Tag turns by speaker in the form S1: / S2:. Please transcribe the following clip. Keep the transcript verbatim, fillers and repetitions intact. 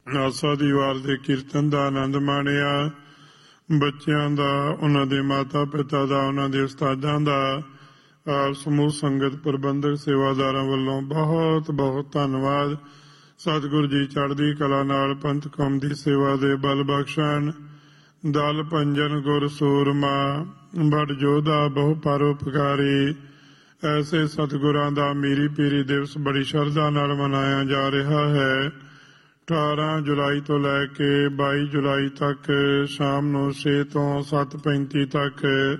S1: ਆਸਾ ਦੀ ਵਾਰ ਦੇ ਕੀਰਤਨ ਦਾ ਆਨੰਦ ਮਾਣਿਆ। ਬੱਚਿਆਂ ਦਾ, ਉਹਨਾਂ ਦੇ ਮਾਤਾ ਪਿਤਾ ਦਾ, ਉਹਨਾਂ ਦੇ ਉਸਤਾਦਾਂ ਦਾ, ਆਪ ਸਮੂਹ ਸੰਗਤ ਪ੍ਰਬੰਧਕ ਸੇਵਾਦਾਰਾਂ ਵੱਲੋਂ ਬਹੁਤ ਬਹੁਤ ਧੰਨਵਾਦ। ਸਤਿਗੁਰੂ ਜੀ ਚੜ੍ਹਦੀ ਕਲਾ ਨਾਲ ਪੰਥ ਕੌਮ ਦੀ ਸੇਵਾ ਦੇ ਬਲ ਬਖਸ਼ਣ। ਦਲ ਪੰਜਨ ਗੁਰ ਸੂਰਮਾ ਬੜ ਯੋਧਾ ਬਹੁ ਪਰਉਪਕਾਰੀ। ਐਸੇ ਸਤਿਗੁਰਾਂ ਦਾ ਮੀਰੀ ਪੀਰੀ ਦਿਵਸ ਬੜੀ ਸ਼ਰਧਾ ਨਾਲ ਮਨਾਇਆ ਜਾ ਰਿਹਾ ਹੈ। ਅਠਾਰਾਂ ਜੁਲਾਈ ਤੋਂ ਲੈ ਕੇ ਬਾਈ ਜੁਲਾਈ ਤੱਕ ਸ਼ਾਮ ਨੂੰ ਛੇ ਤੋਂ ਸੱਤ ਪੈਂਤੀ ਤੱਕ